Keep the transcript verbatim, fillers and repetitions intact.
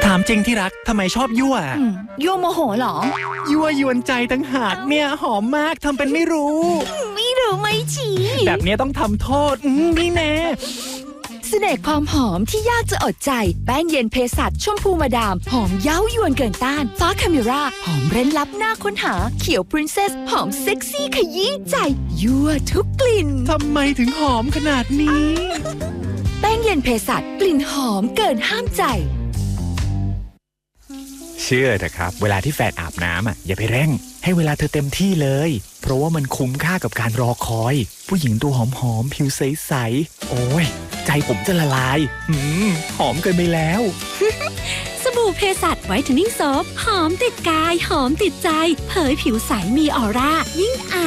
ามจริงที่รักทำไมชอบยั่วอืมยั่วโมโหเหรอยั่วยวนใจตั้งหากเนี่ยหอมมากทำเป็นไม่รู้ไม่รู้ไม่ชี้แบบนี้ต้องทำโทษอืมนี่แน่เสน่ห์ความหอมที่ยากจะอดใจแป้งเย็นเภสัชชมพูมาดามหอมเย้ายวนเกินต้านฟ้าคาเมราหอมเร้นลับหน้าค้นหาเขียวพรินเซสหอมเซ็กซี่ขยี้ใจยั่วทุกกลิ่นทำไมถึงหอมขนาดนี้แป้งเย็นเภสัชกลิ่นหอมเกินห้ามใจเชื่อเถอะครับเวลาที่แฟนอาบน้ำอ่ะอย่าไปเร่งให้เวลาเธอเต็มที่เลยเพราะว่ามันคุ้มค่ากับการรอคอยผู้หญิงตัวหอมๆผิวใสๆโอ้ยใจผมจะละลายหืมหอมเกินไปแล้วสบู่เภสัชไวท์เทนนิ่งโซฟหอมติดกายหอมติดใจเผยผิวใสมีออร่ายิ่งอา